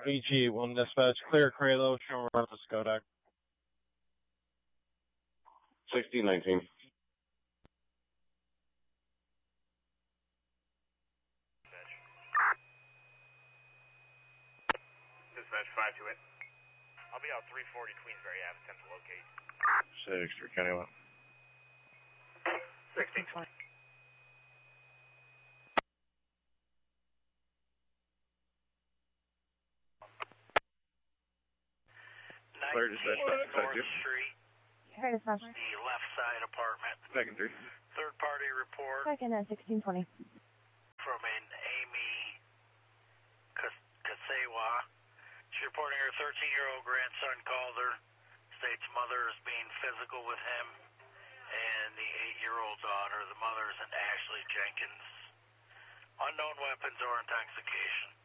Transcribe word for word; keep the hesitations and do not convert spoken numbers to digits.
E G one dispatch, clear Kralo, show run to Skodak. sixteen nineteen. Dispatch five two eight. I'll be out three forty Queensbury Ave, attempt to locate. six three County one. sixteen twenty. Clear dispatch back to Street. Clear dispatch. The left side apartment. Second three. Third party report Second at sixteen twenty. from an Amy Kasewa. She's reporting her thirteen-year-old grandson called her. States mother is being physical with him. And the eight-year-old daughter, the mother is an Ashley Jenkins. Unknown weapons or intoxication.